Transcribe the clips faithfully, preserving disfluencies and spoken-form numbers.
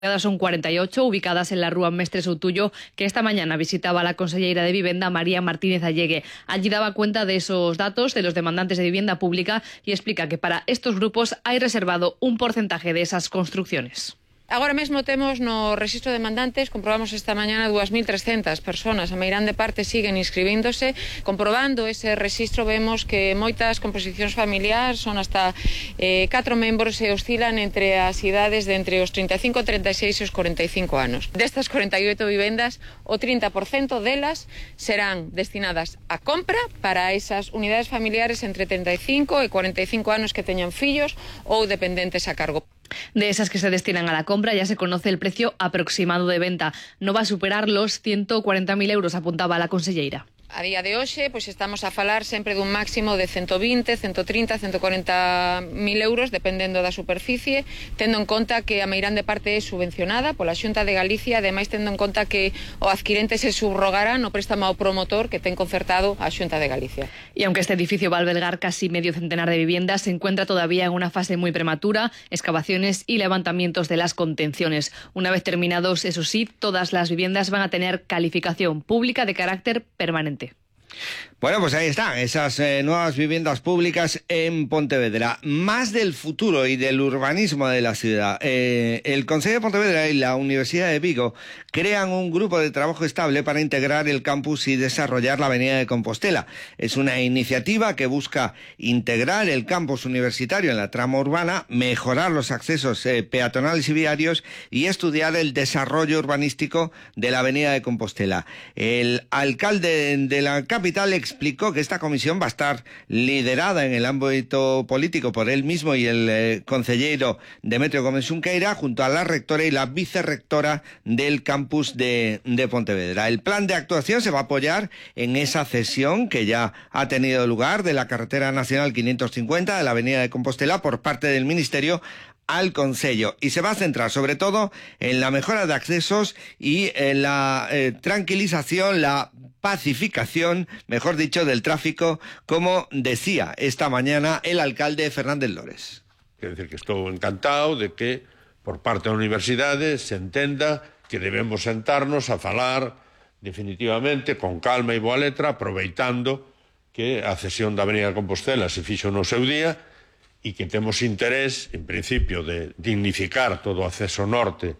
Son cuarenta y ocho, ubicadas en la Rúa Mestre Soutullo, que esta mañana visitaba la conselleira de Vivienda, María Martínez Allegue. Allí daba cuenta de esos datos de los demandantes de vivienda pública y explica que para estos grupos hay reservado un porcentaje de esas construcciones. Agora mesmo temos no rexistro de demandantes, comprobamos esta mañana dúas mil trescentas personas, a meirande parte siguen inscribíndose. Comprobando ese rexistro vemos que moitas composicións familiares son hasta eh, catro membros e oscilan entre as idades de entre os trinta e cinco, trinta e seis e os cuarenta e cinco anos. Destas cuarenta e oito vivendas, o trinta por cento delas serán destinadas a compra para esas unidades familiares entre trinta e cinco e cuarenta e cinco anos que teñan fillos ou dependentes a cargo. De esas que se destinan a la compra ya se conoce el precio aproximado de venta. No va a superar los ciento cuarenta mil euros, apuntaba la conselleira. A día de hoxe, pois estamos a falar sempre dun máximo de ciento veinte, ciento trinta, ciento cuarenta mil euros, dependendo da superficie, tendo en conta que a meirande parte é subvencionada pola Xunta de Galicia, ademais tendo en conta que o adquirente se subrogará no préstamo ao promotor que ten concertado a Xunta de Galicia. Y aunque este edificio va a albergar casi medio centenar de viviendas, se encuentra todavía en una fase muy prematura, excavaciones y levantamientos de las contenciones. Una vez terminados, eso sí, todas las viviendas van a tener calificación pública de carácter permanente. Bueno, pues ahí están, esas eh, nuevas viviendas públicas en Pontevedra. Más del futuro y del urbanismo de la ciudad. Eh, el Concello de Pontevedra y la Universidad de Vigo crean un grupo de trabajo estable para integrar el campus y desarrollar la Avenida de Compostela. Es una iniciativa que busca integrar el campus universitario en la trama urbana, mejorar los accesos eh, peatonales y viarios y estudiar el desarrollo urbanístico de la Avenida de Compostela. El alcalde de la capital explicó que esta comisión va a estar liderada en el ámbito político por él mismo y el eh, concelleiro Demetrio Gómez Xunqueira, junto a la rectora y la vicerrectora del campus de, de Pontevedra. El plan de actuación se va a apoyar en esa cesión que ya ha tenido lugar de la carretera nacional quinientos cincuenta de la Avenida de Compostela por parte del Ministerio al Concello, y se va a centrar sobre todo en la mejora de accesos y en la eh, tranquilización, la pacificación, mejor dicho, del tráfico, como decía esta mañana el alcalde Fernández Lores. Quero decir que estou encantado de que por parte da universidade se entenda que debemos sentarnos a falar definitivamente con calma e boa letra, aproveitando que a cesión da Avenida de Compostela se fixo no seu día e que temos interés, en principio, de dignificar todo o acceso norte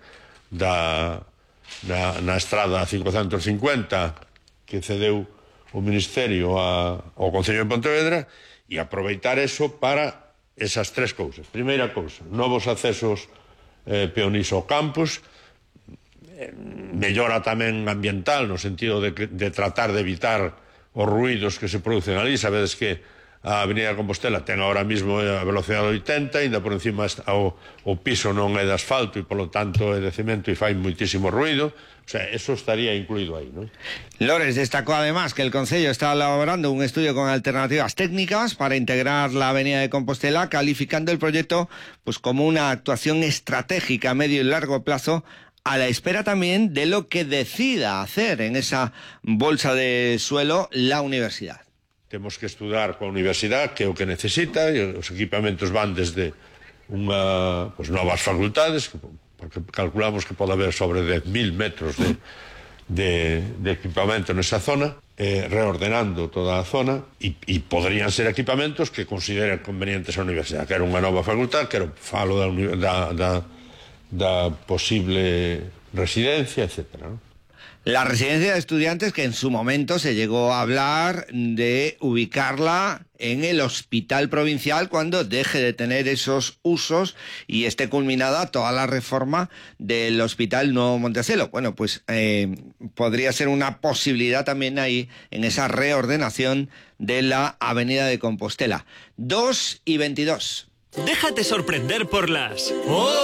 da, da, na estrada cincocentos cincuenta que cedeu o Ministerio a, ao Concello de Pontevedra, e aproveitar eso para esas tres cousas. Primeira cousa, novos accesos eh, peonís ao campus, eh, mellora tamén ambiental no sentido de, de tratar de evitar os ruídos que se producen ali. Sabedes que a Avenida de Compostela ten ahora mismo a velocidade oitenta, ainda por encima o, o piso non é de asfalto e polo tanto é de cemento e fai muitísimo ruido. O sea, eso estaría incluído ahí, ¿no? Lores destacó además que el Concello está elaborando un estudio con alternativas técnicas para integrar la Avenida de Compostela, calificando el proyecto pues como una actuación estratégica a medio y largo plazo, a la espera también de lo que decida hacer en esa bolsa de suelo la universidad. Temos que estudar coa universidade que é o que necesita, e os equipamentos van desde unha, pues, novas facultades, porque calculamos que pode haber sobre dez mil metros de, de, de equipamento nesa zona, eh, reordenando toda a zona, e, e poderían ser equipamentos que consideren convenientes a universidade, que era unha nova facultade, que era falo da, da, da, da posible residencia, etcétera, ¿no? La residencia de estudiantes, que en su momento se llegó a hablar de ubicarla en el hospital provincial cuando deje de tener esos usos y esté culminada toda la reforma del Hospital Nuevo Montecelo. Bueno, pues eh, podría ser una posibilidad también ahí en esa reordenación de la Avenida de Compostela. dos y veintidós. Déjate sorprender por las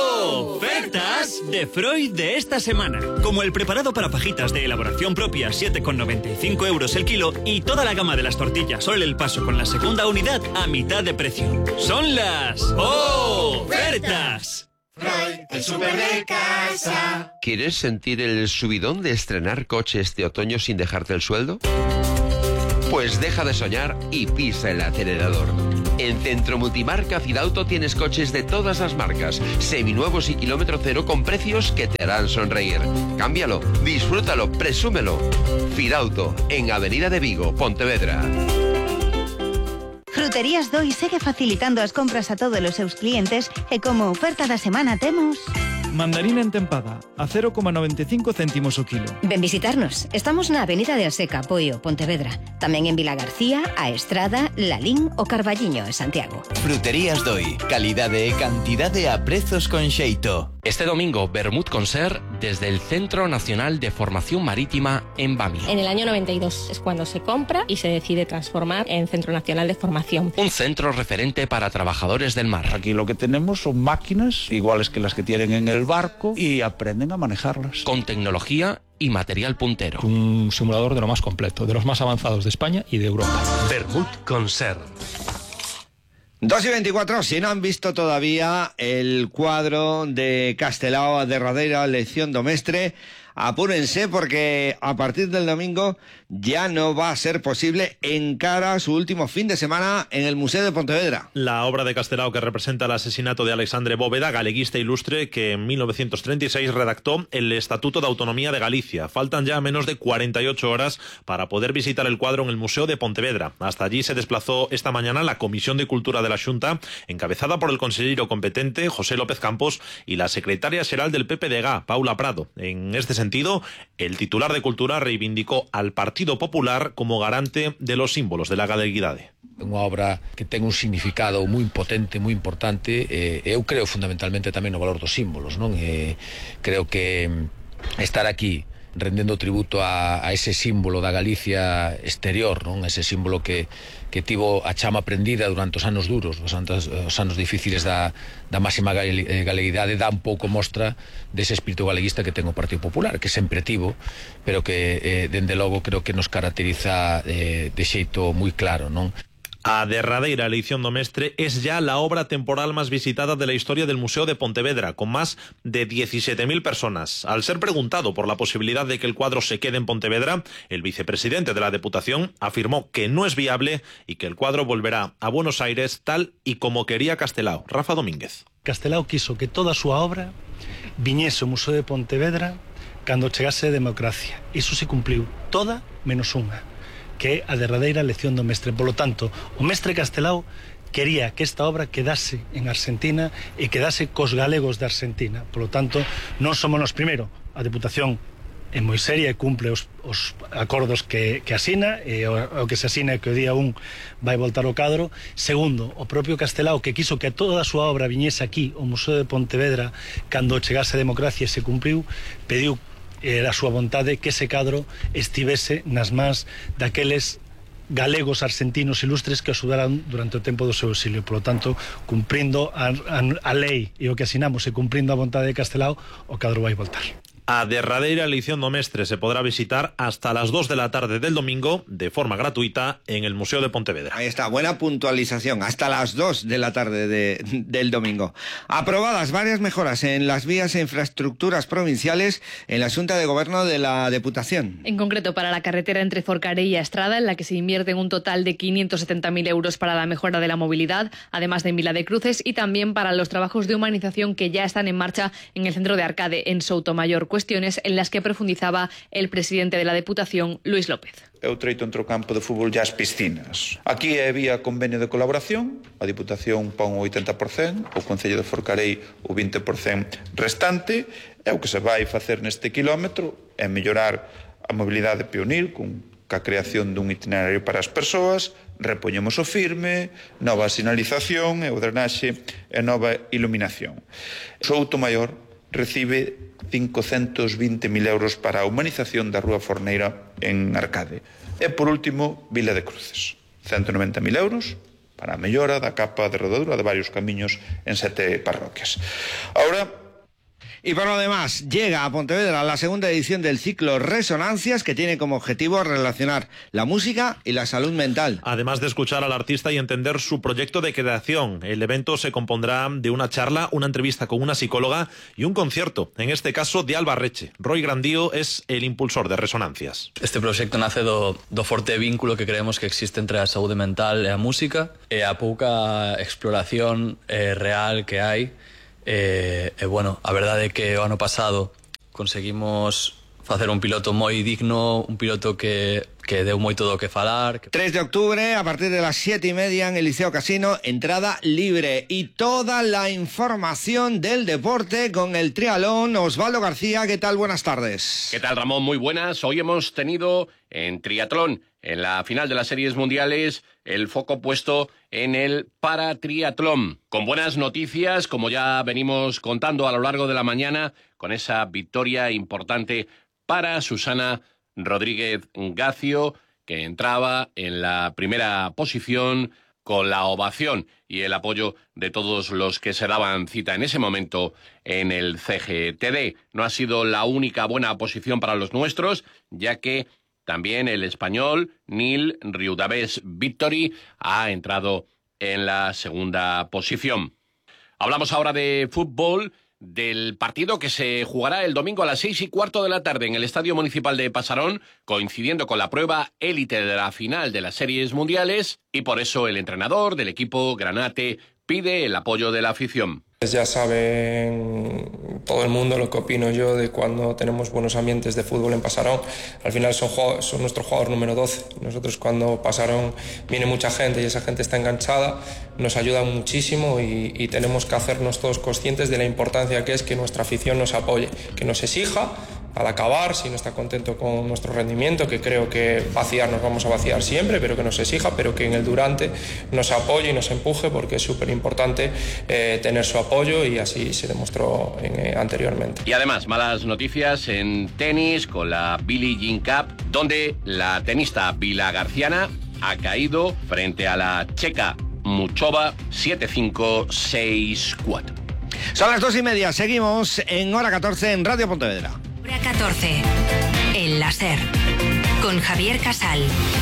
ofertas de Freud de esta semana. Como el preparado para fajitas de elaboración propia, siete con noventa y cinco euros el kilo, y toda la gama de las tortillas Sol El Paso con la segunda unidad a mitad de precio. Son las ofertas. Freud, el súper de casa. ¿Quieres sentir el subidón de estrenar coche este otoño sin dejarte el sueldo? Pues deja de soñar y pisa el acelerador. En Centro Multimarca Fidauto tienes coches de todas las marcas, seminuevos y kilómetro cero con precios que te harán sonreír. Cámbialo, disfrútalo, presúmelo. Fidauto, en Avenida de Vigo, Pontevedra. Fruterías Doi segue facilitando as compras a todos os seus clientes e como oferta da semana temos... Mandarina entempada, a cero coma noventa e cinco céntimos o kilo. Ven visitarnos. Estamos na Avenida de Aseca, Poio, Pontevedra. Tamén en Vila García, A Estrada, Lalín o Carballiño, en Santiago. Fruterías Doi. Calidade e cantidade a prezos con xeito. Este domingo, Bermud Concert desde el Centro Nacional de Formación Marítima en Bamio. En el año noventa y dos es cuando se compra y se decide transformar en Centro Nacional de Formación. Un centro referente para trabajadores del mar. Aquí lo que tenemos son máquinas iguales que las que tienen en el barco y aprenden a manejarlas. Con tecnología y material puntero. Un simulador de lo más completo, de los más avanzados de España y de Europa. Bermud Concert. dos y veinticuatro, si no han visto todavía el cuadro de Castelao a derradera lección do mestre, apúrense porque a partir del domingo ya no va a ser posible encara su último fin de semana en el Museo de Pontevedra. La obra de Castelao que representa el asesinato de Alexandre Bóveda, galeguista ilustre que en mil novecientos treinta y seis redactó el Estatuto de Autonomía de Galicia. Faltan ya menos de cuarenta y ocho horas para poder visitar el cuadro en el Museo de Pontevedra. Hasta allí se desplazó esta mañana la Comisión de Cultura de la Xunta, encabezada por el consejero competente José López Campos y la secretaria xeral del P P D G, Paula Prado. En este sentido, el titular de Cultura reivindicó al Partido Popular como garante de los símbolos de la galeguidade. Unha obra que ten un significado moi potente, moi importante, e eu creo fundamentalmente tamén no valor dos símbolos, non? E creo que estar aquí rendendo tributo a, a ese símbolo da Galicia exterior, non? Ese símbolo que, que tivo a chama prendida durante os anos duros, os anos, os anos difíciles da, da máxima galeguidade, dá un pouco mostra dese espírito galeguista que ten o Partido Popular, que sempre tivo, pero que, eh, dende logo, creo que nos caracteriza eh, de xeito moi claro, non? A derradeira elección do mestre es ya la obra temporal más visitada de la historia del Museo de Pontevedra, con más de diecisiete mil personas. Al ser preguntado por la posibilidad de que el cuadro se quede en Pontevedra, el vicepresidente de la Deputación afirmó que no es viable y que el cuadro volverá a Buenos Aires tal y como quería Castelao. Rafa Domínguez. Castelao quiso que toda a súa obra viñese ao Museo de Pontevedra cando chegase a democracia. Iso se cumpliu, toda menos unha, que é a derradeira lección do mestre. Polo tanto, o mestre Castelao quería que esta obra quedase en Argentina e quedase cos galegos de Argentina. Polo tanto, non somos nos primeiro. A Deputación é moi seria e cumple os, os acordos que, que asina, e o, o que se asina é que o día un vai voltar o cadro. Segundo, o propio Castelao, que quiso que toda a súa obra viñese aquí, ao Museo de Pontevedra, cando chegase a democracia e se cumpriu, pediu era a súa vontade que ese cadro estivese nas mans daqueles galegos argentinos ilustres que axudaran durante o tempo do seu exilio. Por lo tanto, cumprindo a, a, a lei e o que asinamos e cumprindo a vontade de Castelao, o cadro vai voltar. A derradeira elección do mestre se podrá visitar hasta las dos de la tarde del domingo de forma gratuita en el Museo de Pontevedra. Ahí está, buena puntualización, hasta las dos de la tarde de, del domingo. Aprobadas varias mejoras en las vías e infraestructuras provinciales en la Xunta de Gobierno de la Deputación. En concreto para la carretera entre Forcarei y Estrada, en la que se invierten un total de quinientos setenta mil euros para la mejora de la movilidad, además de en Vila de Cruces, y también para los trabajos de humanización que ya están en marcha en el centro de Arcade, en Soutomayor. Cuestiones en las que profundizaba el presidente de la Deputación, Luis López. É o treito entre o campo de fútbol e as piscinas. Aquí había convenio de colaboración, a Diputación pon o oitenta por cento, o Concello de Forcarei o vinte por cento restante, e o que se vai facer neste quilómetro é mellorar a mobilidade peonil con a creación dun itinerario para as persoas, repoñemos o firme, nova sinalización e o drenaxe e nova iluminación. Soutomayor recibe cincocentos vinte mil euros para a humanización da Rúa Forneira en Arcade. E, por último, Vila de Cruces. ciento noventa mil euros para a mellora da capa de rodadura de varios camiños en sete parroquias. Ahora, Y por lo demás, llega a Pontevedra la segunda edición del ciclo Resonancias, que tiene como objetivo relacionar la música y la salud mental. Además de escuchar al artista y entender su proyecto de creación, el evento se compondrá de una charla, una entrevista con una psicóloga y un concierto, en este caso de Alba Reche. Roy Grandío es el impulsor de Resonancias. Este proxecto nace do, do forte vínculo que creemos que existe entre a saúde mental e a música e a pouca exploración eh, real que hai. E, e bueno, a verdade é que o ano pasado conseguimos facer un piloto moi digno, un piloto que, que deu moito do que falar. tres de octubre, a partir de las siete y media en el Liceo Casino, entrada libre. Y toda la información del deporte con el triatlón. Osvaldo García, ¿qué tal? Buenas tardes. ¿Qué tal, Ramón? Muy buenas. Hoy hemos tenido en triatlón, en la final de las series mundiales, el foco puesto en el paratriatlón. Con buenas noticias, como ya venimos contando a lo largo de la mañana, con esa victoria importante para Susana Rodríguez Gacio, que entraba en la primera posición con la ovación y el apoyo de todos los que se daban cita en ese momento en el C G T D. No ha sido la única buena posición para los nuestros, ya que también el español Nil Riudavés Victory ha entrado en la segunda posición. Hablamos ahora de fútbol, del partido que se jugará el domingo a las seis y cuarto de la tarde en el Estadio Municipal de Pasarón, coincidiendo con la prueba élite de la final de las series mundiales, y por eso el entrenador del equipo granate pide el apoyo de la afición. Ya saben todo el mundo lo que opino yo de cuando tenemos buenos ambientes de fútbol en Pasarón. Al final son, son nuestro jugador número doce. Nosotros cuando Pasarón viene mucha gente y esa gente está enganchada, nos ayudan muchísimo y, y tenemos que hacernos todos conscientes de la importancia que es que nuestra afición nos apoye, que nos exija al acabar, si no está contento con nuestro rendimiento, que creo que vaciar nos vamos a vaciar siempre, pero que nos exija, pero que en el durante nos apoye y nos empuje, porque es súper importante eh, tener su apoyo y así se demostró en, eh, anteriormente. Y además, malas noticias en tenis con la Billie Jean Cup, donde la tenista vilagarciana ha caído frente a la checa Muchova siete cinco seis cuatro. Son las dos y media, seguimos en Hora catorce en Radio Pontevedra. Hora catorce, El Láser, con Javier Casal.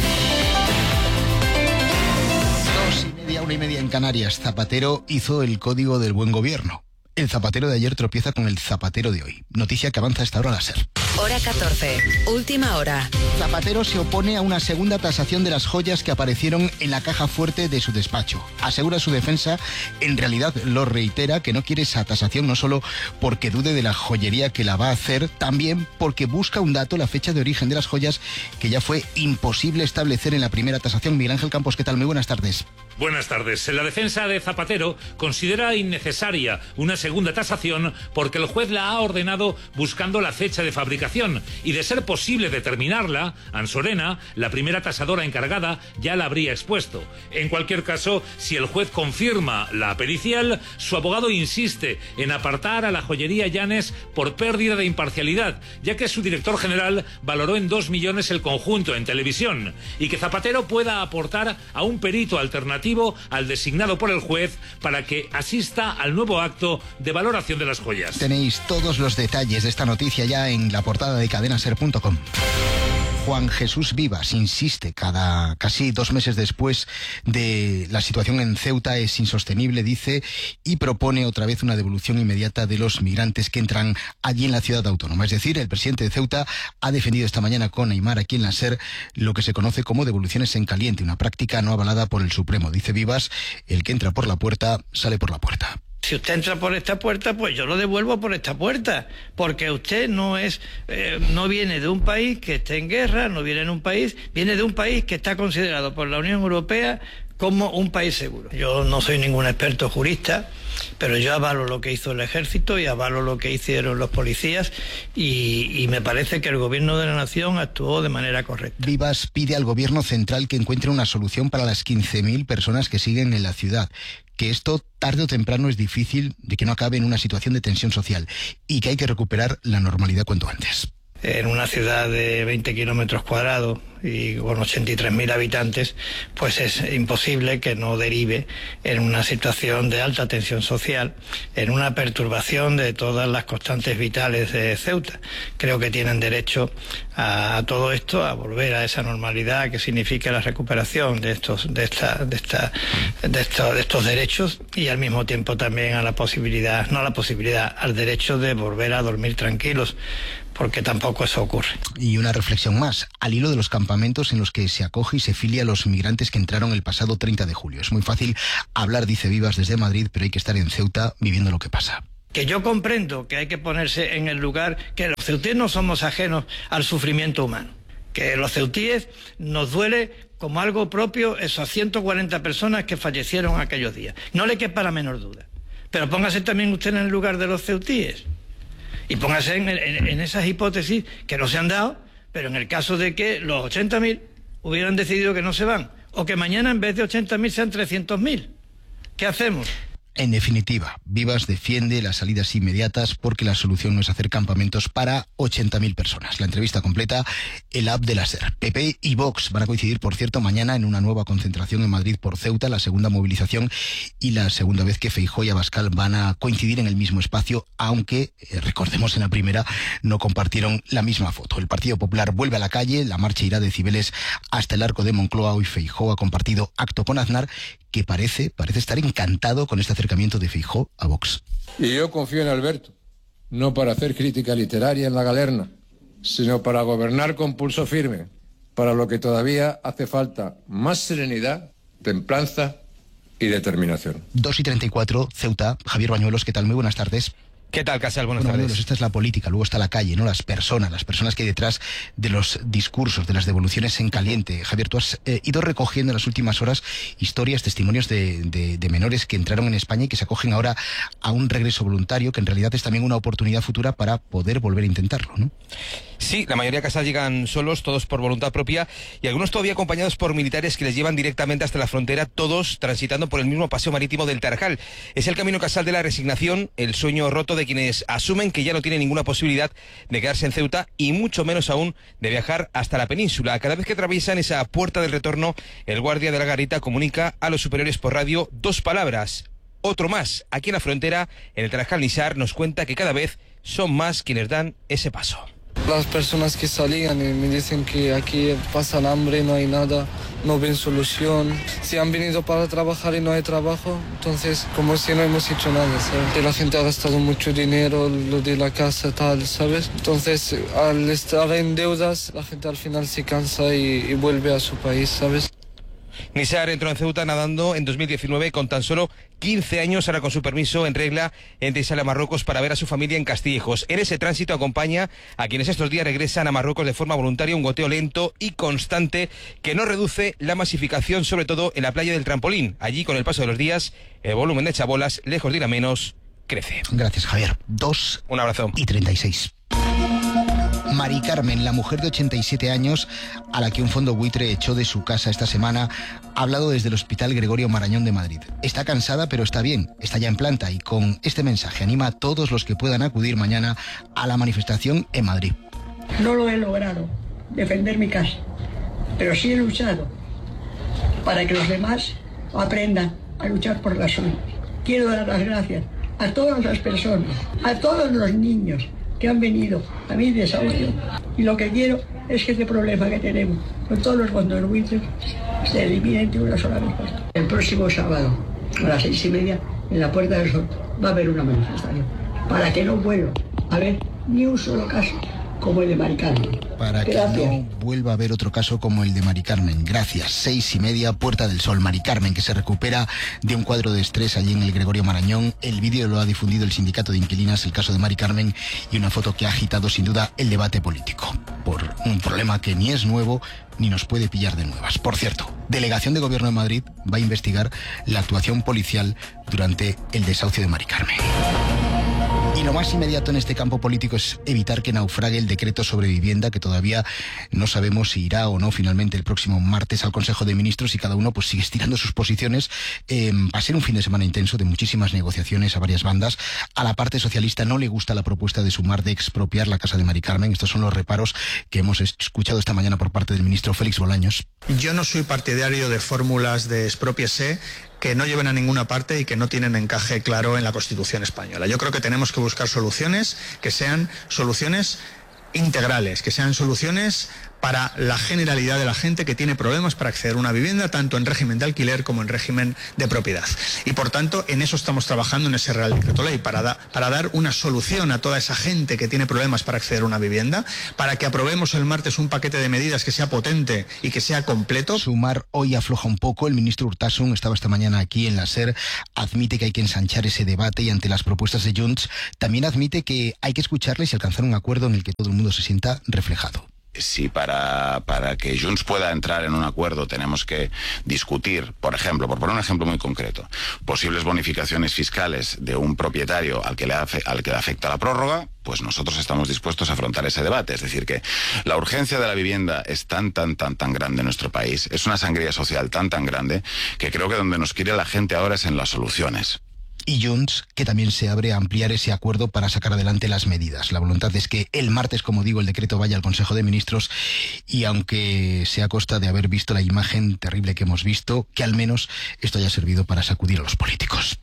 Dos y media, una y media en Canarias. Zapatero hizo el código del buen gobierno. El zapatero de ayer tropieza con el zapatero de hoy. Noticia que avanza a esta hora la SER. Hora catorce, última hora. Zapatero se opone a una segunda tasación de las joyas que aparecieron en la caja fuerte de su despacho. Asegura su defensa, en realidad lo reitera, que no quiere esa tasación no solo porque dude de la joyería que la va a hacer, también porque busca un dato, la fecha de origen de las joyas, que ya fue imposible establecer en la primera tasación. Miguel Ángel Campos, ¿qué tal? Muy buenas tardes. Buenas tardes. La defensa de Zapatero considera innecesaria una segunda tasación porque el juez la ha ordenado buscando la fecha de fabricación y, de ser posible determinarla, Ansorena, la primera tasadora encargada, ya la habría expuesto. En cualquier caso, si el juez confirma la pericial, su abogado insiste en apartar a la joyería Llanes por pérdida de imparcialidad, ya que su director general valoró en dos millones el conjunto en televisión, y que Zapatero pueda aportar a un perito alternativo al designado por el juez para que asista al nuevo acto de valoración de las joyas. Tenéis todos los detalles de esta noticia ya en la portada de cadena ser punto com. Juan Jesús Vivas insiste, cada casi dos meses después de la situación en Ceuta es insostenible, dice, y propone otra vez una devolución inmediata de los migrantes que entran allí en la ciudad autónoma. Es decir, el presidente de Ceuta ha defendido esta mañana con Aymar aquí en la SER lo que se conoce como devoluciones en caliente, una práctica no avalada por el Supremo. Dice Vivas, el que entra por la puerta, sale por la puerta. Si usted entra por esta puerta, pues yo lo devuelvo por esta puerta, porque usted no es, eh, no viene de un país que esté en guerra, no viene de un país, viene de un país que está considerado por la Unión Europea como un país seguro. Yo no soy ningún experto jurista, pero yo avalo lo que hizo el ejército y avalo lo que hicieron los policías y, y me parece que el gobierno de la nación actuó de manera correcta. Vivas pide al gobierno central que encuentre una solución para las quince mil personas que siguen en la ciudad, que esto tarde o temprano es difícil de que no acabe en una situación de tensión social y que hay que recuperar la normalidad cuanto antes. En una ciudad de veinte kilómetros cuadrados y con ochenta y tres mil habitantes, pues es imposible que no derive en una situación de alta tensión social, en una perturbación de todas las constantes vitales de Ceuta. Creo que tienen derecho a, a todo esto, a volver a esa normalidad que significa la recuperación de estos, de esta, de esta, de estos, de estos derechos, y al mismo tiempo también a la posibilidad, no a la posibilidad, al derecho de volver a dormir tranquilos, porque tampoco eso ocurre. Y una reflexión más, al hilo de los campamentos en los que se acoge y se filia a los migrantes que entraron el pasado treinta de julio. Es muy fácil hablar, dice Vivas, desde Madrid, pero hay que estar en Ceuta viviendo lo que pasa. Que yo comprendo que hay que ponerse en el lugar, que los ceutíes no somos ajenos al sufrimiento humano, que los ceutíes nos duele como algo propio esas ciento cuarenta personas que fallecieron aquellos días. No le quepa la menor duda. Pero póngase también usted en el lugar de los ceutíes. Y póngase en, en, en esas hipótesis que no se han dado, pero en el caso de que los ochenta mil hubieran decidido que no se van, o que mañana en vez de ochenta mil sean trescientos mil, ¿qué hacemos? En definitiva, Vivas defiende las salidas inmediatas porque la solución no es hacer campamentos para ochenta mil personas. La entrevista completa, el app de la SER. P P y Vox van a coincidir, por cierto, mañana en una nueva concentración en Madrid por Ceuta, la segunda movilización y la segunda vez que Feijóo y Abascal van a coincidir en el mismo espacio, aunque, eh, recordemos, en la primera no compartieron la misma foto. El Partido Popular vuelve a la calle, la marcha irá de Cibeles hasta el Arco de Moncloa. Hoy Feijóo ha compartido acto con Aznar, que parece, parece estar encantado con este acercamiento de Feijóo a Vox. Y yo confío en Alberto, no para hacer crítica literaria en la galerna, sino para gobernar con pulso firme, para lo que todavía hace falta más serenidad, templanza y determinación. dos y treinta y cuatro, Ceuta. Javier Bañuelos, ¿qué tal? Muy buenas tardes. ¿Qué tal, Casal? Buenas bueno, tardes. Bañuelos, esta es la política, luego está la calle, ¿no? Las personas, las personas que hay detrás de los discursos, de las devoluciones en caliente. Javier, tú has eh, ido recogiendo en las últimas horas historias, testimonios de, de, de menores que entraron en España y que se acogen ahora a un regreso voluntario, que en realidad es también una oportunidad futura para poder volver a intentarlo, ¿no? Sí, la mayoría de Casal llegan solos, todos por voluntad propia, y algunos todavía acompañados por militares que les llevan directamente hasta la frontera, todos transitando por el mismo paseo marítimo del Tarajal. Es el camino, Casal, de la resignación, el sueño roto de quienes asumen que ya no tienen ninguna posibilidad de quedarse en Ceuta y mucho menos aún de viajar hasta la península. Cada vez que atraviesan esa puerta del retorno, el guardia de la garita comunica a los superiores por radio dos palabras: otro más. Aquí en la frontera, en el Tarajal Nisar, nos cuenta que cada vez son más quienes dan ese paso. Las personas que salían y me dicen que aquí pasan hambre, no hay nada, no ven solución. Si han venido para trabajar y no hay trabajo, entonces como si no hemos hecho nada, ¿sabes? La gente ha gastado mucho dinero, lo de la casa, tal, ¿sabes? Entonces, al estar en deudas, la gente al final se cansa y, y vuelve a su país, ¿sabes? Nisar entró en Ceuta nadando en dos mil diecinueve con tan solo quince años, ahora con su permiso en regla, entra y sale a Marruecos para ver a su familia en Castillejos. En ese tránsito acompaña a quienes estos días regresan a Marruecos de forma voluntaria, un goteo lento y constante que no reduce la masificación, sobre todo en la playa del Trampolín. Allí, con el paso de los días, el volumen de chabolas, lejos de ir a menos, crece. Gracias, Javier. Dos Un abrazo. Y treinta y seis. Mari Carmen, la mujer de ochenta y siete años a la que un fondo buitre echó de su casa esta semana, ha hablado desde el Hospital Gregorio Marañón de Madrid. Está cansada, pero está bien, está ya en planta y con este mensaje anima a todos los que puedan acudir mañana a la manifestación en Madrid. No lo he logrado, defender mi casa, pero sí he luchado para que los demás aprendan a luchar por la suya. Quiero dar las gracias a todas las personas, a todos los niños que han venido a mi desahogo, y lo que quiero es que este problema que tenemos con todos los fondos buitres se elimine de una sola vez. El próximo sábado a las seis y media en la Puerta del Sol va a haber una manifestación para que no vuelva a haber ni un solo caso como el de Mari Carmen. Para Gracias. Que no vuelva a haber otro caso como el de Mari Carmen. Gracias. Seis y media, Puerta del Sol. Mari Carmen, que se recupera de un cuadro de estrés allí en el Gregorio Marañón. El vídeo lo ha difundido el Sindicato de Inquilinas, el caso de Mari Carmen, y una foto que ha agitado sin duda el debate político. Por un problema que ni es nuevo ni nos puede pillar de nuevas. Por cierto, Delegación de Gobierno de Madrid va a investigar la actuación policial durante el desahucio de Mari Carmen. Y lo más inmediato en este campo político es evitar que naufrague el decreto sobre vivienda, que todavía no sabemos si irá o no finalmente el próximo martes al Consejo de Ministros, y cada uno pues sigue estirando sus posiciones. Eh, va a ser un fin de semana intenso de muchísimas negociaciones a varias bandas. A la parte socialista no le gusta la propuesta de Sumar de expropiar la casa de Mari Carmen. Estos son los reparos que hemos escuchado esta mañana por parte del ministro Félix Bolaños. Yo no soy partidario de fórmulas de expropiese que no lleven a ninguna parte y que no tienen encaje claro en la Constitución española. Yo creo que tenemos que buscar soluciones que sean soluciones integrales, que sean soluciones para la generalidad de la gente que tiene problemas para acceder a una vivienda, tanto en régimen de alquiler como en régimen de propiedad. Y por tanto, en eso estamos trabajando en ese Real Decreto Ley, para, da, para dar una solución a toda esa gente que tiene problemas para acceder a una vivienda, para que aprobemos el martes un paquete de medidas que sea potente y que sea completo. Sumar hoy afloja un poco. El ministro Urtasun estaba esta mañana aquí en la SER, admite que hay que ensanchar ese debate y ante las propuestas de Junts también admite que hay que escucharles y alcanzar un acuerdo en el que todo el mundo se sienta reflejado. Si para, para que Junts pueda entrar en un acuerdo tenemos que discutir, por ejemplo, por poner un ejemplo muy concreto, posibles bonificaciones fiscales de un propietario al que le, afe, al que le afecta la prórroga, pues nosotros estamos dispuestos a afrontar ese debate. Es decir, que la urgencia de la vivienda es tan, tan, tan, tan grande en nuestro país, es una sangría social tan, tan grande, que creo que donde nos quiere la gente ahora es en las soluciones. Y Junts, que también se abre a ampliar ese acuerdo para sacar adelante las medidas. La voluntad es que el martes, como digo, el decreto vaya al Consejo de Ministros, y aunque sea a costa de haber visto la imagen terrible que hemos visto, que al menos esto haya servido para sacudir a los políticos.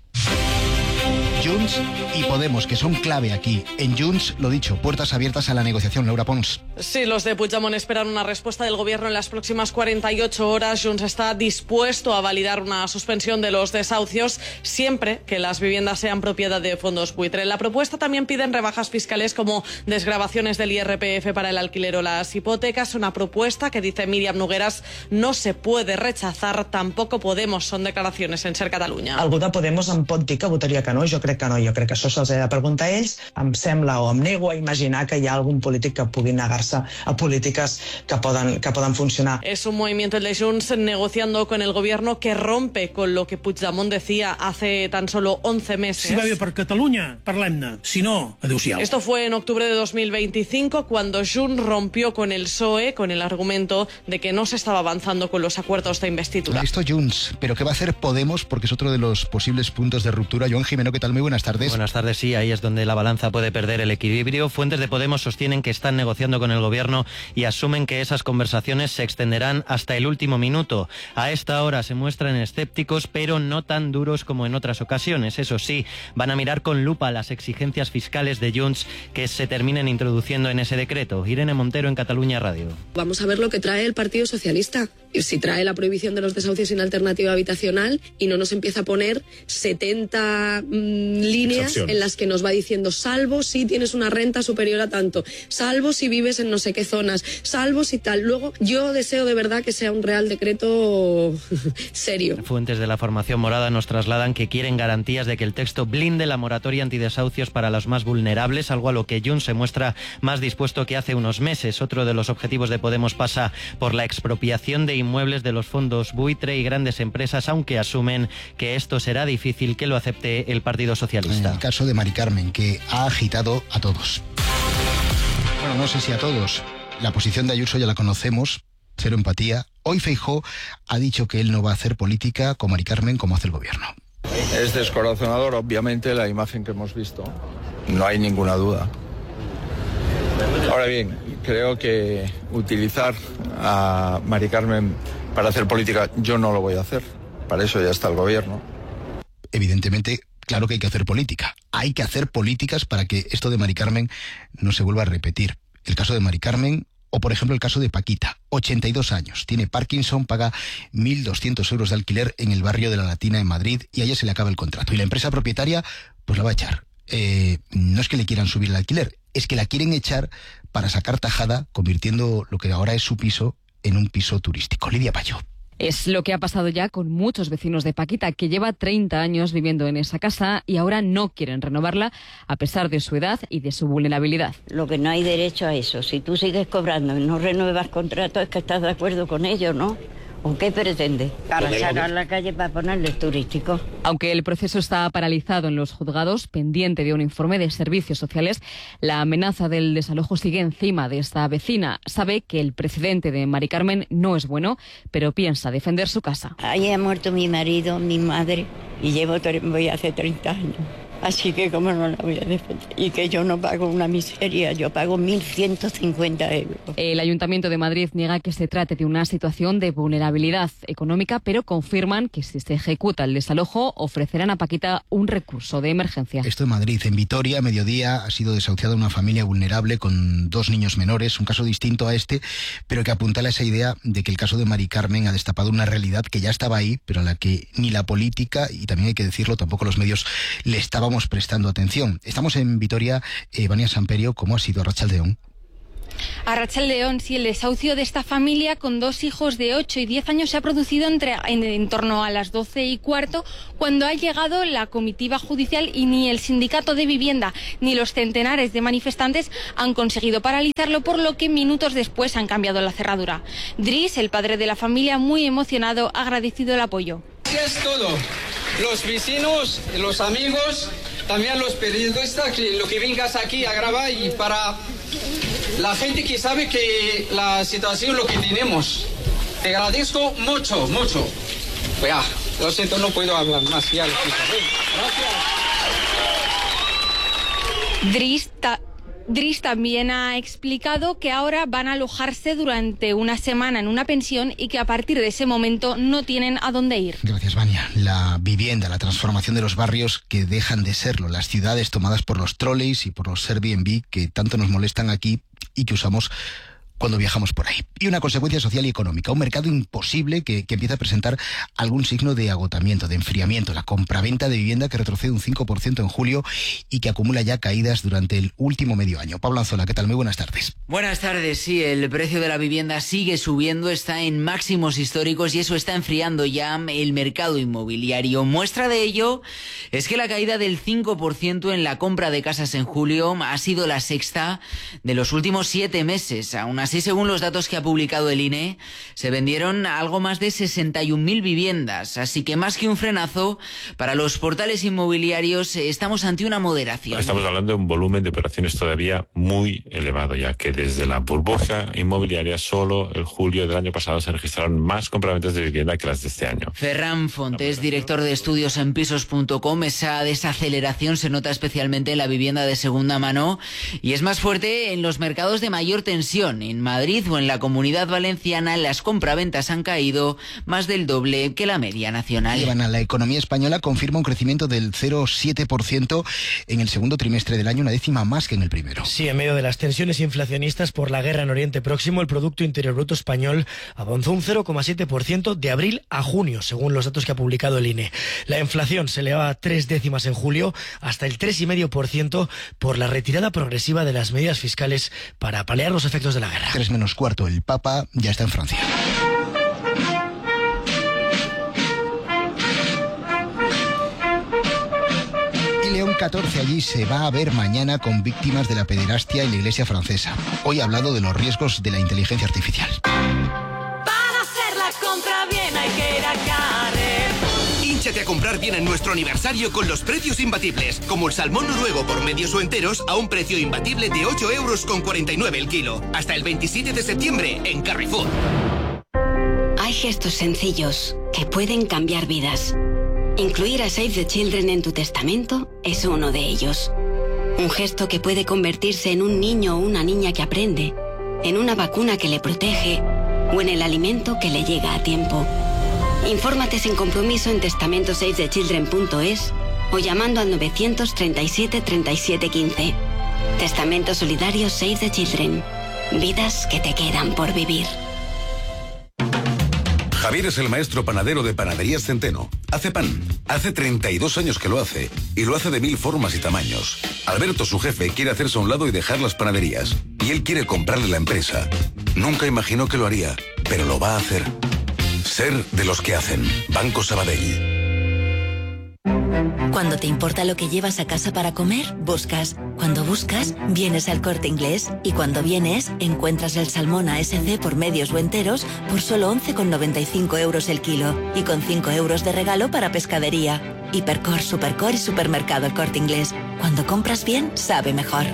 Junts y Podemos, que son clave aquí. En Junts, lo dicho, puertas abiertas a la negociación. Laura Pons. Sí, los de Puigdemont esperan una respuesta del gobierno en las próximas cuarenta y ocho horas. Junts está dispuesto a validar una suspensión de los desahucios siempre que las viviendas sean propiedad de fondos buitre. En la propuesta también piden rebajas fiscales como desgravaciones del I R P F para el alquiler o las hipotecas. Una propuesta que, dice Míriam Nogueras, no se puede rechazar. Tampoco Podemos. Son declaraciones en Ser Catalunya. Algú de Podemos em pot dir que votaria que no? Jo crec que no. Jo crec que això se'ls ha de preguntar a ells. Em sembla o em nego a imaginar que hi ha algun polític que pugui negar-se a polítiques que poden, que poden funcionar. Es un movimiento el de Junts negociando con el gobierno que rompe con lo que Puigdemont decía hace tan solo once meses. Si va bé per Catalunya, parlem-ne. Si no, adéu-siau. Esto fue en octubre de dos mil veinticinco, cuando Junts rompió con el P S O E con el argumento de que no se estaba avanzando con los acuerdos de investidura. Esto Junts, pero ¿qué va a hacer Podemos? Porque es otro de los posibles puntos de ruptura. Joan Jimeno, ¿qué tal? Muy buenas tardes. Buenas tardes, sí, ahí es donde la balanza puede perder el equilibrio. Fuentes de Podemos sostienen que están negociando con el gobierno y asumen que esas conversaciones se extenderán hasta el último minuto. A esta hora se muestran escépticos, pero no tan duros como en otras ocasiones. Eso sí, van a mirar con lupa las exigencias fiscales de Junts que se terminen introduciendo en ese decreto. Irene Montero, en Cataluña Radio. Vamos a ver lo que trae el Partido Socialista. Si trae la prohibición de los desahucios sin alternativa habitacional y no nos empieza a poner setenta mmm, líneas en las que nos va diciendo salvo si tienes una renta superior a tanto, salvo si vives en no sé qué zonas, salvo si tal. Luego yo deseo de verdad que sea un real decreto serio. Fuentes de la formación morada nos trasladan que quieren garantías de que el texto blinde la moratoria antidesahucios para los más vulnerables, algo a lo que Junts se muestra más dispuesto que hace unos meses. Otro de los objetivos de Podemos pasa por la expropiación de inmuebles de los fondos buitre y grandes empresas, aunque asumen que esto será difícil que lo acepte el Partido Socialista. En el caso de Mari Carmen, que ha agitado a todos. Bueno, no sé si a todos. La posición de Ayuso ya la conocemos, cero empatía. Hoy Feijóo ha dicho que él no va a hacer política con Mari Carmen como hace el gobierno. Es descorazonador, obviamente, la imagen que hemos visto. No hay ninguna duda. Ahora bien, creo que utilizar a Mari Carmen para hacer política, yo no lo voy a hacer. Para eso ya está el gobierno. Evidentemente, claro que hay que hacer política. Hay que hacer políticas para que esto de Mari Carmen no se vuelva a repetir. El caso de Mari Carmen, o por ejemplo el caso de Paquita, ochenta y dos años, tiene Parkinson, paga mil doscientos euros de alquiler en el barrio de la Latina en Madrid y a ella se le acaba el contrato. Y la empresa propietaria, pues la va a echar. Eh, no es que le quieran subir el alquiler, es que la quieren echar para sacar tajada, convirtiendo lo que ahora es su piso en un piso turístico. Lidia Payo. Es lo que ha pasado ya con muchos vecinos de Paquita, que lleva treinta años viviendo en esa casa y ahora no quieren renovarla a pesar de su edad y de su vulnerabilidad. Lo que no hay derecho a eso. Si tú sigues cobrando y no renuevas contrato es que estás de acuerdo con ello, ¿no? ¿O qué pretende? Para sacar la calle para ponerles turísticos. Aunque el proceso está paralizado en los juzgados, pendiente de un informe de servicios sociales, la amenaza del desalojo sigue encima de esta vecina. Sabe que el precedente de Mari Carmen no es bueno, pero piensa defender su casa. Ahí ha muerto mi marido, mi madre, y llevo voy hace treinta años. Así que cómo no la voy a defender. Y que yo no pago una miseria, yo pago mil ciento cincuenta euros. El Ayuntamiento de Madrid niega que se trate de una situación de vulnerabilidad económica, pero confirman que si se ejecuta el desalojo ofrecerán a Paquita un recurso de emergencia. Esto en Madrid. En Vitoria, a mediodía, ha sido desahuciada una familia vulnerable con dos niños menores, un caso distinto a este, pero que apuntala a esa idea de que el caso de Mari Carmen ha destapado una realidad que ya estaba ahí, pero a la que ni la política, y también hay que decirlo, tampoco los medios le estaban prestando atención. Estamos en Vitoria, eh, Vania Samperio. ¿Cómo ha sido Arratsaldeón? Arratsaldeón, sí, el desahucio de esta familia con dos hijos de ocho y diez años se ha producido entre, en, en torno a las doce y cuarto, cuando ha llegado la comitiva judicial y ni el sindicato de vivienda ni los centenares de manifestantes han conseguido paralizarlo, por lo que minutos después han cambiado la cerradura. Dries, el padre de la familia, muy emocionado, ha agradecido el apoyo. Es todo. Los vecinos, los amigos, también los periodistas, que lo que vengas aquí a grabar, y para la gente que sabe que la situación lo que tenemos. Te agradezco mucho, mucho. Ya, lo siento, no puedo hablar más. Ya lo siento. Gracias. Dries, ta- Dries también ha explicado que ahora van a alojarse durante una semana en una pensión y que a partir de ese momento no tienen a dónde ir. Gracias, Vania. La vivienda, la transformación de los barrios que dejan de serlo, las ciudades tomadas por los trolleys y por los Airbnb que tanto nos molestan aquí y que usamos cuando viajamos por ahí. Y una consecuencia social y económica, un mercado imposible que, que empieza a presentar algún signo de agotamiento, de enfriamiento, la compraventa de vivienda que retrocede un cinco por ciento en julio y que acumula ya caídas durante el último medio año. Pablo Anzola, ¿qué tal? Muy buenas tardes. Buenas tardes, sí, el precio de la vivienda sigue subiendo, está en máximos históricos y eso está enfriando ya el mercado inmobiliario. Muestra de ello es que la caída del cinco por ciento en la compra de casas en julio ha sido la sexta de los últimos siete meses. Aún así, según los datos que ha publicado el I N E, se vendieron algo más de sesenta y un mil viviendas. Así que más que un frenazo, para los portales inmobiliarios estamos ante una moderación. Estamos hablando de un volumen de operaciones todavía muy elevado, ya que desde la burbuja inmobiliaria solo el julio del año pasado se registraron más compraventas de vivienda que las de este año. Ferran Fontes, director de estudios en pisos punto com, esa desaceleración se nota especialmente en la vivienda de segunda mano y es más fuerte en los mercados de mayor tensión. En Madrid o en la Comunidad Valenciana las compraventas han caído más del doble que la media nacional. Ivana, la economía española confirma un crecimiento del cero coma siete por ciento en el segundo trimestre del año, una décima más que en el primero. Sí, en medio de las tensiones inflacionistas por la guerra en Oriente Próximo, el Producto Interior Bruto español avanzó un cero coma siete por ciento de abril a junio, según los datos que ha publicado el I N E. La inflación se elevaba a tres décimas en julio, hasta el tres coma cinco por ciento por la retirada progresiva de las medidas fiscales para paliar los efectos de la guerra. Tres menos cuarto, el Papa ya está en Francia. Y León catorce allí se va a ver mañana con víctimas de la pederastia en la iglesia francesa. Hoy ha hablado de los riesgos de la inteligencia artificial. Para hacer la compra bien hay que ir a Carrer. Hínchate a comprar bien en nuestro aniversario con los precios imbatibles, como el salmón noruego por medios o enteros a un precio imbatible de ocho euros con cuarenta y nueve el kilo. Hasta el veintisiete de septiembre en Carrefour. Hay gestos sencillos que pueden cambiar vidas. Incluir a Save the Children en tu testamento es uno de ellos. Un gesto que puede convertirse en un niño o una niña que aprende, en una vacuna que le protege o en el alimento que le llega a tiempo. Infórmate sin compromiso en testamento save the children punto es o llamando al novecientos treinta y siete treinta y siete quince. Testamento Solidario Save the Children. Vidas que te quedan por vivir. Javier es el maestro panadero de Panaderías Centeno. Hace pan. Hace treinta y dos años que lo hace. Y lo hace de mil formas y tamaños. Alberto, su jefe, quiere hacerse a un lado y dejar las panaderías. Y él quiere comprarle la empresa. Nunca imaginó que lo haría, pero lo va a hacer. Ser de los que hacen. Banco Sabadell. Cuando te importa lo que llevas a casa para comer, buscas. Cuando buscas, vienes al Corte Inglés. Y cuando vienes, encuentras el salmón A S C por medios o enteros por solo once con noventa y cinco euros el kilo. Y con cinco euros de regalo para pescadería. Hipercor, Supercor y Supermercado El Corte Inglés. Cuando compras bien, sabe mejor.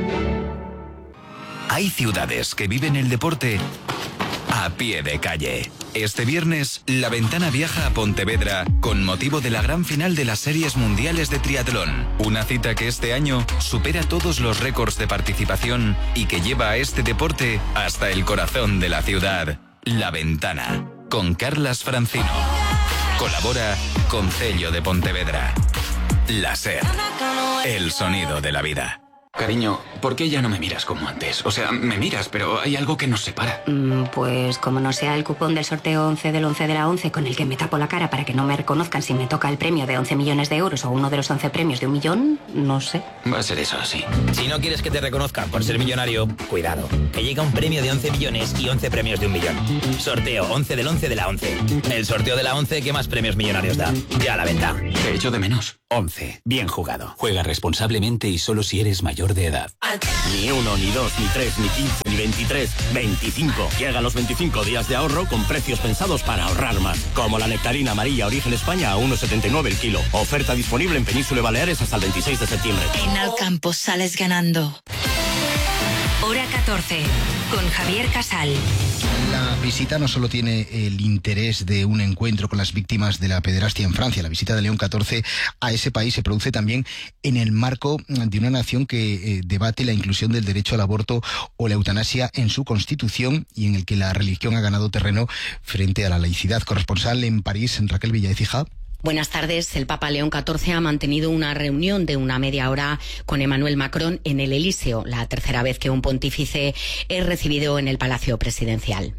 Hay ciudades que viven el deporte a pie de calle. Este viernes, La Ventana viaja a Pontevedra con motivo de la gran final de las Series Mundiales de Triatlón. Una cita que este año supera todos los récords de participación y que lleva a este deporte hasta el corazón de la ciudad. La Ventana, con Carlas Francino. Colabora Concello de Pontevedra. La SER, el sonido de la vida. Cariño, ¿por qué ya no me miras como antes? O sea, me miras, pero hay algo que nos separa. Mm, pues como no sea el cupón del sorteo once del once de la once con el que me tapo la cara para que no me reconozcan si me toca el premio de once millones de euros o uno de los once premios de un millón, no sé. Va a ser eso, sí. Si no quieres que te reconozcan por ser millonario, cuidado, que llega un premio de once millones y once premios de un millón. Sorteo once del once de la once. El sorteo de la once que más premios millonarios da. Ya a la venta. Te echo de menos. once. Bien jugado. Juega responsablemente y solo si eres mayor de edad. Ni uno, ni dos, ni tres, ni quince, ni veintitrés, veinticinco. Llegan los veinticinco días de ahorro con precios pensados para ahorrar más. Como la nectarina amarilla Origen España a uno setenta y nueve el kilo. Oferta disponible en Península y Baleares hasta el veintiséis de septiembre. En Alcampo sales ganando. Hora catorce, con Javier Casal. La visita no solo tiene el interés de un encuentro con las víctimas de la pederastia en Francia. La visita de León catorce a ese país se produce también en el marco de una nación que eh, debate la inclusión del derecho al aborto o la eutanasia en su constitución y en el que la religión ha ganado terreno frente a la laicidad. Corresponsal en París, Raquel Villaecija. Buenas tardes. El Papa León catorce ha mantenido una reunión de una media hora con Emmanuel Macron en el Elíseo, la tercera vez que un pontífice es recibido en el Palacio Presidencial.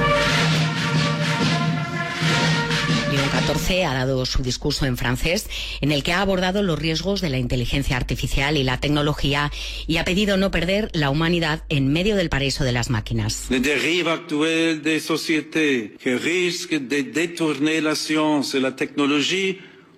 León catorce ha dado su discurso en francés, en el que ha abordado los riesgos de la inteligencia artificial y la tecnología y ha pedido no perder la humanidad en medio del paraíso de las máquinas. La deriva actual de sociedad que risque de détourner la ciencia y la tecnología.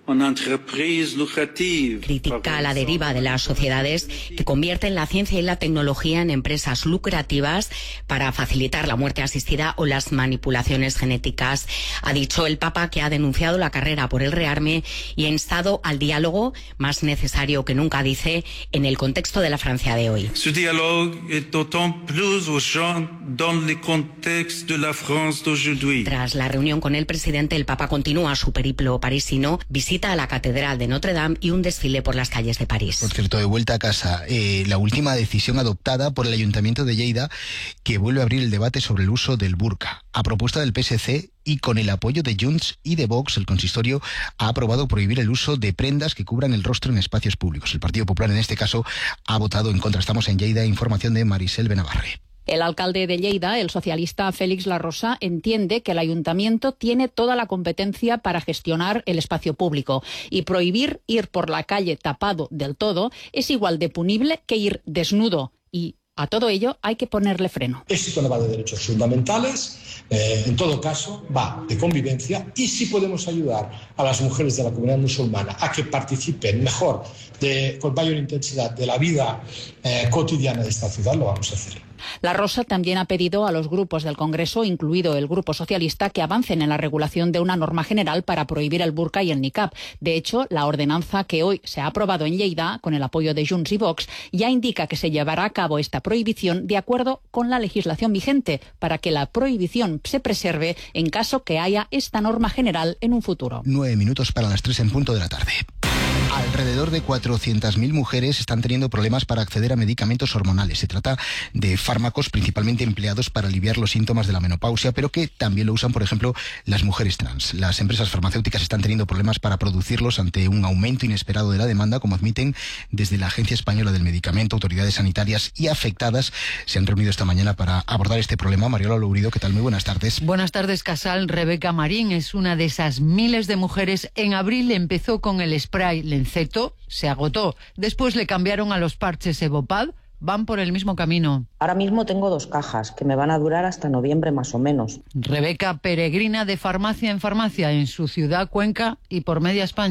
Critica la deriva de las sociedades que convierten la ciencia y la tecnología en empresas lucrativas para facilitar la muerte asistida o las manipulaciones genéticas. Ha dicho el Papa que ha denunciado la carrera por el rearme y ha instado al diálogo, más necesario que nunca, dice, en el contexto de la Francia de hoy. Ce dialogue est d'autant plus urgent dans le contexte de la France d'aujourd'hui. Tras la reunión con el presidente, el Papa continúa su periplo parisino, visita a la Catedral de Notre Dame y un desfile por las calles de París. Por cierto, de vuelta a casa, eh, la última decisión adoptada por el Ayuntamiento de Lleida, que vuelve a abrir el debate sobre el uso del burka. A propuesta del P S C y con el apoyo de Junts y de Vox, el consistorio ha aprobado prohibir el uso de prendas que cubran el rostro en espacios públicos. El Partido Popular, en este caso, ha votado en contra. Estamos en Lleida, información de Marisel Benavarre. El alcalde de Lleida, el socialista Félix Larrosa, entiende que el ayuntamiento tiene toda la competencia para gestionar el espacio público y prohibir ir por la calle tapado del todo es igual de punible que ir desnudo y a todo ello hay que ponerle freno. Esto no va de derechos fundamentales, eh, en todo caso va de convivencia y si podemos ayudar a las mujeres de la comunidad musulmana a que participen mejor, de, con mayor intensidad de la vida eh, cotidiana de esta ciudad, lo vamos a hacer. La Rosa también ha pedido a los grupos del Congreso, incluido el Grupo Socialista, que avancen en la regulación de una norma general para prohibir el burka y el niqab. De hecho, la ordenanza que hoy se ha aprobado en Lleida, con el apoyo de Junts y Vox, ya indica que se llevará a cabo esta prohibición de acuerdo con la legislación vigente, para que la prohibición se preserve en caso que haya esta norma general en un futuro. Nueve minutos para las tres en punto de la tarde. Alrededor de cuatrocientas mil mujeres están teniendo problemas para acceder a medicamentos hormonales. Se trata de fármacos principalmente empleados para aliviar los síntomas de la menopausia, pero que también lo usan, por ejemplo, las mujeres trans. Las empresas farmacéuticas están teniendo problemas para producirlos ante un aumento inesperado de la demanda, como admiten desde la Agencia Española del Medicamento. Autoridades sanitarias y afectadas se han reunido esta mañana para abordar este problema. Mariola Lourido, ¿qué tal? Muy buenas tardes. Buenas tardes, Casal. Rebeca Marín es una de esas miles de mujeres. En abril empezó con el spray Lenceto, se agotó. Después le cambiaron a los parches Evopad. Van por el mismo camino. Ahora mismo tengo dos cajas que me van a durar hasta noviembre más o menos. Rebeca peregrina de farmacia en farmacia en su ciudad, Cuenca y por media España.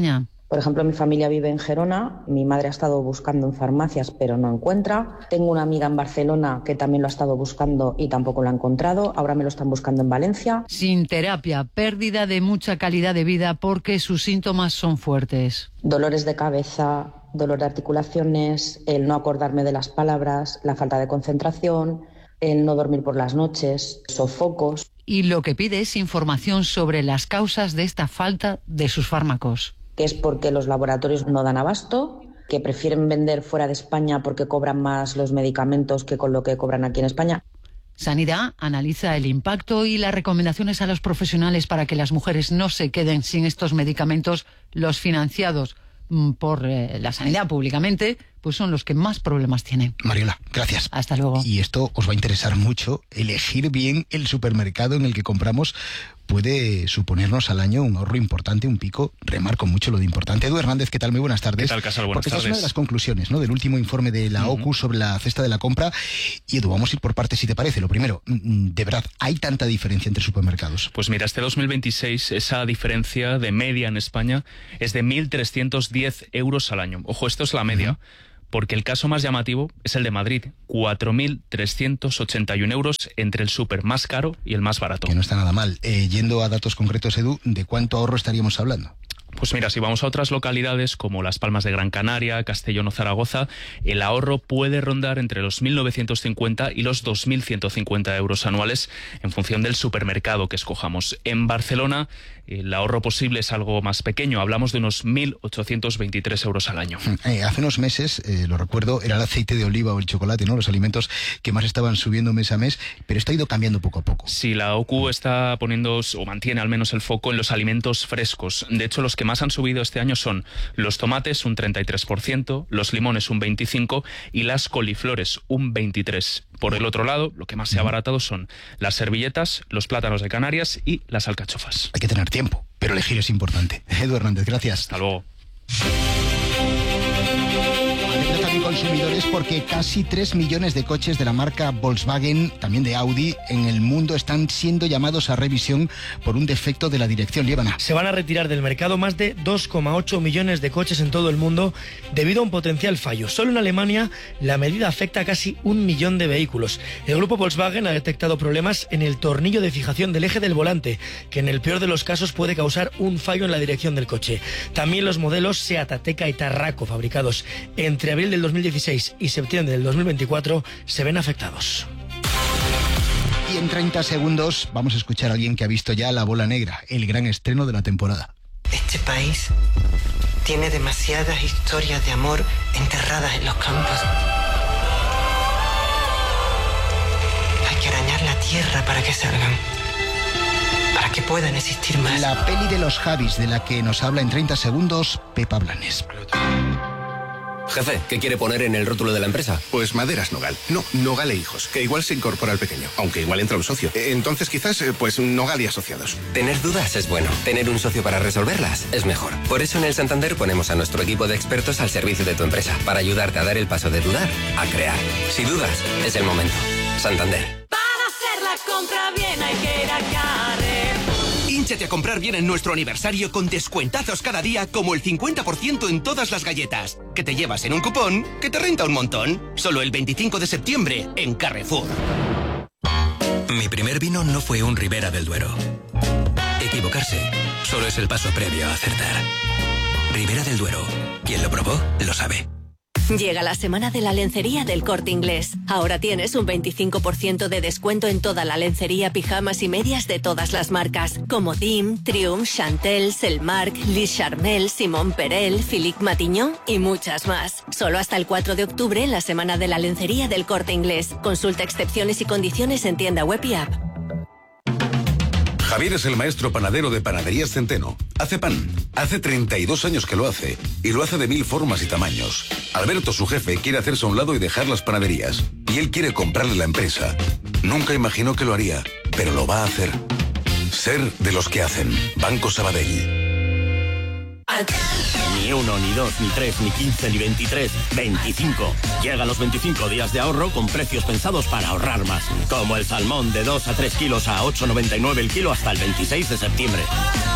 Por ejemplo, mi familia vive en Gerona, mi madre ha estado buscando en farmacias pero no encuentra. Tengo una amiga en Barcelona que también lo ha estado buscando y tampoco lo ha encontrado. Ahora me lo están buscando en Valencia. Sin terapia, pérdida de mucha calidad de vida porque sus síntomas son fuertes. Dolores de cabeza, dolor de articulaciones, el no acordarme de las palabras, la falta de concentración, el no dormir por las noches, sofocos. Y lo que pide es información sobre las causas de esta falta de sus fármacos. Que es porque los laboratorios no dan abasto, que prefieren vender fuera de España porque cobran más los medicamentos que con lo que cobran aquí en España. Sanidad analiza el impacto y las recomendaciones a los profesionales para que las mujeres no se queden sin estos medicamentos. Los financiados por eh, la sanidad públicamente, pues son los que más problemas tienen. Mariola, gracias. Hasta luego. Y esto os va a interesar mucho. Elegir bien el supermercado en el que compramos puede suponernos al año un ahorro importante, un pico. Remarco mucho lo de importante. Edu Hernández, ¿qué tal? Muy buenas tardes. ¿Qué tal, Casal? Buenas Porque esta tardes. es una de las conclusiones, ¿no?, del último informe de la O C U sobre la cesta de la compra. Y Edu, vamos a ir por partes si te parece. Lo primero, de verdad, ¿hay tanta diferencia entre supermercados? Pues mira, este dos mil veintiséis esa diferencia de media en España es de mil trescientos diez euros al año. Ojo, esto es la media. Uh-huh. Porque el caso más llamativo es el de Madrid, cuatro mil trescientos ochenta y uno euros entre el súper más caro y el más barato. Que no está nada mal. Eh, yendo a datos concretos, Edu, ¿de cuánto ahorro estaríamos hablando? Pues mira, si vamos a otras localidades como Las Palmas de Gran Canaria, Castellón o Zaragoza, el ahorro puede rondar entre los mil novecientos cincuenta y los dos mil ciento cincuenta euros anuales en función del supermercado que escojamos. En Barcelona, el ahorro posible es algo más pequeño, hablamos de unos mil ochocientos veintitrés euros al año. Eh, hace unos meses, eh, lo recuerdo, era el aceite de oliva o el chocolate, ¿no?, los alimentos que más estaban subiendo mes a mes, pero esto ha ido cambiando poco a poco. Sí, la O C U está poniendo, o mantiene al menos el foco en los alimentos frescos. De hecho, los que más han subido este año son los tomates un treinta y tres por ciento, los limones un veinticinco por ciento y las coliflores un veintitrés por ciento. Por el otro lado, lo que más se ha abaratado son las servilletas, los plátanos de Canarias y las alcachofas. Hay que tener tiempo, pero elegir es importante. Edu Hernández, gracias. Hasta luego. También consumidores porque casi tres millones de coches de la marca Volkswagen, también de Audi, en el mundo están siendo llamados a revisión por un defecto de la dirección. Líbana. Se van a retirar del mercado más de dos coma ocho millones de coches en todo el mundo debido a un potencial fallo. Solo en Alemania la medida afecta a casi un millón de vehículos. El grupo Volkswagen ha detectado problemas en el tornillo de fijación del eje del volante, que en el peor de los casos puede causar un fallo en la dirección del coche. También los modelos Seat Ateca y Tarraco, fabricados entre abril del dos mil dieciséis y septiembre del dos mil veinticuatro, se ven afectados. Y en treinta segundos vamos a escuchar a alguien que ha visto ya La Bola Negra, el gran estreno de la temporada. Este país tiene demasiadas historias de amor enterradas en los campos. Hay que arañar la tierra para que salgan, para que puedan existir más. La peli de los Javis, de la que nos habla en treinta segundos Pepa Blanes. Jefe, ¿qué quiere poner en el rótulo de la empresa? Pues Maderas Nogal. No, Nogal e Hijos, que igual se incorpora al pequeño, aunque igual entra un socio. Entonces quizás, pues Nogal y Asociados. Tener dudas es bueno. Tener un socio para resolverlas es mejor. Por eso en el Santander ponemos a nuestro equipo de expertos al servicio de tu empresa, para ayudarte a dar el paso de dudar a crear. Si dudas, es el momento. Santander. Para hacer la compra bien hay que ir a Carrer. Hínchate a comprar bien en nuestro aniversario con descuentazos cada día, como el cincuenta por ciento en todas las galletas, que te llevas en un cupón que te renta un montón. Solo el veinticinco de septiembre en Carrefour. Mi primer vino no fue un Ribera del Duero. Equivocarse solo es el paso previo a acertar. Ribera del Duero. Quien lo probó, lo sabe. Llega la semana de la lencería del Corte Inglés. Ahora tienes un veinticinco por ciento de descuento en toda la lencería, pijamas y medias de todas las marcas, como Dim, Triumph, Chantel, Selmark, Lis Charmel, Simón Perel, Philippe Matignon y muchas más. Solo hasta el cuatro de octubre en la semana de la lencería del Corte Inglés. Consulta excepciones y condiciones en tienda web y app. Javier es el maestro panadero de Panaderías Centeno. Hace pan. Hace treinta y dos años que lo hace. Y lo hace de mil formas y tamaños. Alberto, su jefe, quiere hacerse a un lado y dejar las panaderías. Y él quiere comprarle la empresa. Nunca imaginó que lo haría, pero lo va a hacer. Ser de los que hacen. Banco Sabadell. Ni uno, ni dos, ni tres, ni quince, ni veintitrés, veinticinco. Llegan los veinticinco días de ahorro con precios pensados para ahorrar más. Como el salmón de dos a tres kilos a ocho noventa y nueve el kilo hasta el veintiséis de septiembre. En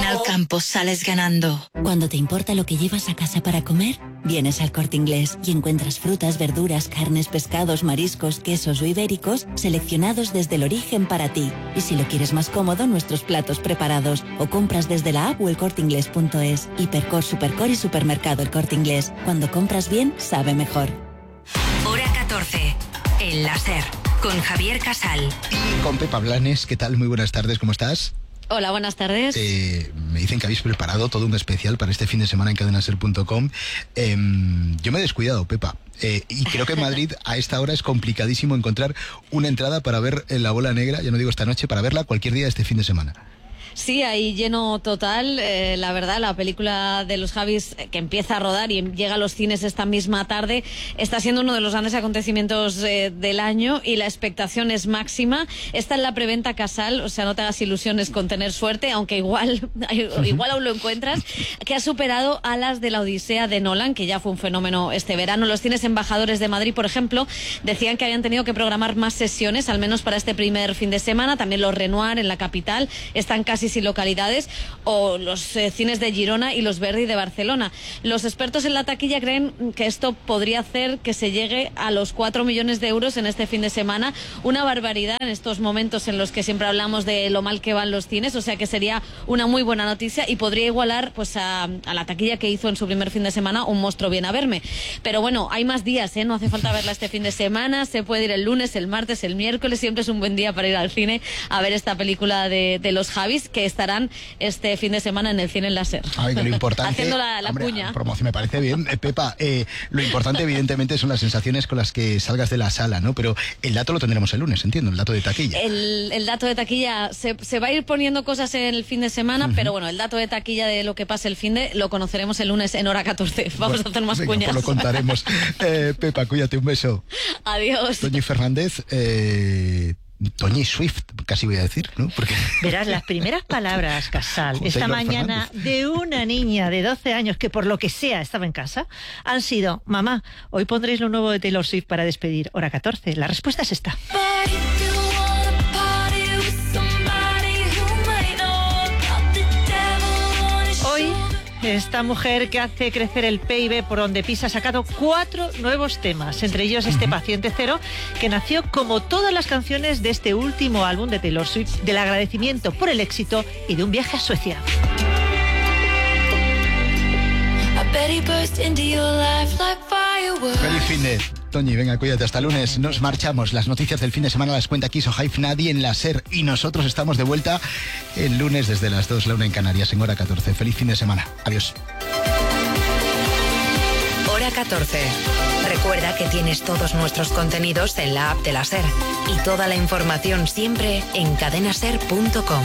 al campo sales ganando. Cuando te importa lo que llevas a casa para comer, vienes al Corte Inglés y encuentras frutas, verduras, carnes, pescados, mariscos, quesos o ibéricos seleccionados desde el origen para ti. Y si lo quieres más cómodo, nuestros platos preparados. O compras desde la app o el corte inglés punto es. Hipercor, Supercor y Supermercado El Corte Inglés. Cuando compras bien, sabe mejor. Hora catorce. El láser. Con Javier Casal. Y con Pepa Blanes. ¿Qué tal? Muy buenas tardes. ¿Cómo estás? Hola, buenas tardes. Eh, me dicen que habéis preparado todo un especial para este fin de semana en cadena ser punto com. Eh, yo me he descuidado, Pepa. Eh, y creo que en Madrid a esta hora es complicadísimo encontrar una entrada para ver La Bola Negra, ya no digo esta noche, para verla cualquier día de este fin de semana. Sí, hay lleno total. Eh, la verdad, la película de los Javis, eh, que empieza a rodar y llega a los cines esta misma tarde, está siendo uno de los grandes acontecimientos eh, del año y la expectación es máxima. Está en la preventa Casal, o sea, no te hagas ilusiones con tener suerte, aunque igual, igual aún lo encuentras, que ha superado a las de la Odisea de Nolan, que ya fue un fenómeno este verano. Los cines embajadores de Madrid, por ejemplo, decían que habían tenido que programar más sesiones, al menos para este primer fin de semana. También los Renoir en la capital están casi y localidades, o los eh, cines de Girona y los Verdi de Barcelona. Los expertos en la taquilla creen que esto podría hacer que se llegue a los cuatro millones de euros en este fin de semana, una barbaridad en estos momentos en los que siempre hablamos de lo mal que van los cines, o sea que sería una muy buena noticia y podría igualar pues a, a la taquilla que hizo en su primer fin de semana Un monstruo viene a verme. Pero bueno, hay más días, ¿eh? No hace falta verla este fin de semana, se puede ir el lunes, el martes, el miércoles, siempre es un buen día para ir al cine a ver esta película de, de los Javis, que estarán este fin de semana en el cine en la SER. Ay, que lo importante, haciendo la, la hombre, cuña. Promoción, me parece bien. Eh, Pepa, eh, lo importante evidentemente son las sensaciones con las que salgas de la sala, ¿no? Pero el dato lo tendremos el lunes, entiendo, el dato de taquilla. El, el dato de taquilla, se, se va a ir poniendo cosas en el fin de semana, uh-huh. pero bueno, el dato de taquilla de lo que pase el fin de lo conoceremos el lunes en hora catorce. Vamos bueno, a hacer más venga, cuñas. Pues lo contaremos. eh, Pepa, cuídate, un beso. Adiós. Toñi Fernández, eh... Toñi Swift, casi voy a decir, ¿no? Porque... Verás, las primeras palabras, Casal, esta Taylor mañana Fernández. De una niña de doce años que por lo que sea estaba en casa, han sido: mamá, hoy pondréis lo nuevo de Taylor Swift para despedir, hora catorce. La respuesta es esta. Hoy, esta mujer que hace crecer el P I B por donde pisa ha sacado cuatro nuevos temas, entre ellos este Paciente Cero, que nació como todas las canciones de este último álbum de Taylor Swift, del agradecimiento por el éxito y de un viaje a Suecia. Feliz fin de... Toñi, venga, cuídate, hasta lunes. Nos marchamos. Las noticias del fin de semana las cuenta aquí Sohaif Nadi en la SER y nosotros estamos de vuelta el lunes desde las dos, la una en Canarias, en hora catorce. Feliz fin de semana. Adiós. Hora catorce. Recuerda que tienes todos nuestros contenidos en la app de la SER y toda la información siempre en cadena ser punto com.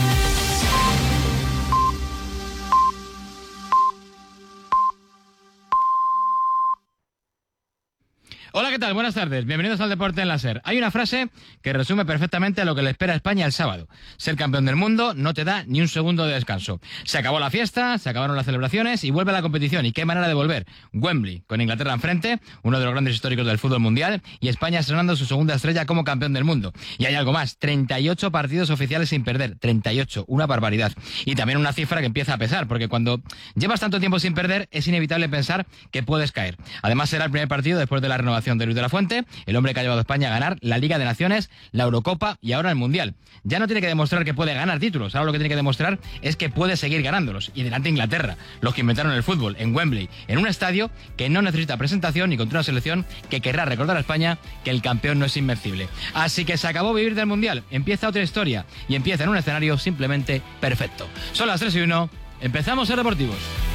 Hola, ¿qué tal? Buenas tardes. Bienvenidos al Deporte en la SER. Hay una frase que resume perfectamente lo que le espera a España el sábado. Ser campeón del mundo no te da ni un segundo de descanso. Se acabó la fiesta, se acabaron las celebraciones y vuelve la competición. ¿Y qué manera de volver? Wembley, con Inglaterra enfrente, uno de los grandes históricos del fútbol mundial, y España estrenando su segunda estrella como campeón del mundo. Y hay algo más, treinta y ocho partidos oficiales sin perder. treinta y ocho, una barbaridad. Y también una cifra que empieza a pesar, porque cuando llevas tanto tiempo sin perder, es inevitable pensar que puedes caer. Además, será el primer partido después de la renovación de Luis de la Fuente, el hombre que ha llevado a España a ganar la Liga de Naciones, la Eurocopa y ahora el Mundial. Ya no tiene que demostrar que puede ganar títulos, ahora lo que tiene que demostrar es que puede seguir ganándolos. Y delante de Inglaterra, los que inventaron el fútbol, en Wembley, en un estadio que no necesita presentación y contra una selección que querrá recordar a España que el campeón no es invencible. Así que se acabó vivir del Mundial, empieza otra historia y empieza en un escenario simplemente perfecto. Son las tres y uno, empezamos Ser Deportivos.